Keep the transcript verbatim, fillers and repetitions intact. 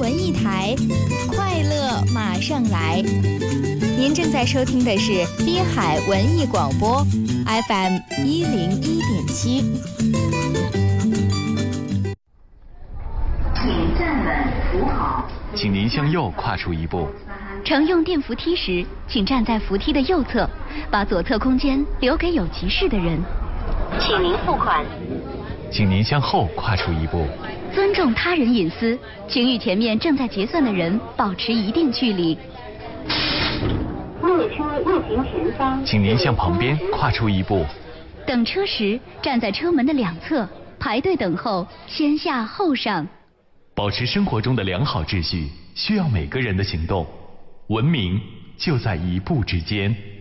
文艺台，快乐马上来。您正在收听的是滨海文艺广播 F M 一零一点七。 请站稳扶好。 请您向右跨出一步。 乘用电扶梯时，请站在扶梯的右侧，把左侧空间留给有急事的人。 请您付款。 请您向后跨出一步。 尊重他人隐私，请与前面正在结算的人保持一定距离。 列车运行前方， 请您向旁边跨出一步。 等车时，站在车门的两侧，排队等候，先下后上。 保持生活中的良好秩序，需要每个人的行动。文明就在一步之间。